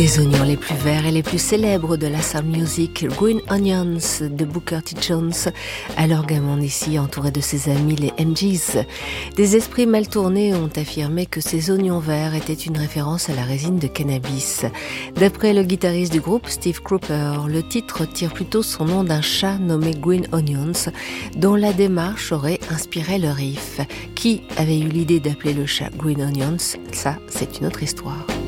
Les oignons les plus verts et les plus célèbres de la soul music, Green Onions de Booker T. Jones, à l'orgamon ici entouré de ses amis les MGs. Des esprits mal tournés ont affirmé que ces oignons verts étaient une référence à la résine de cannabis. D'après le guitariste du groupe, Steve Cropper, le titre tire plutôt son nom d'un chat nommé Green Onions, dont la démarche aurait inspiré le riff. Qui avait eu l'idée d'appeler le chat Green Onions? Ça, c'est une autre histoire.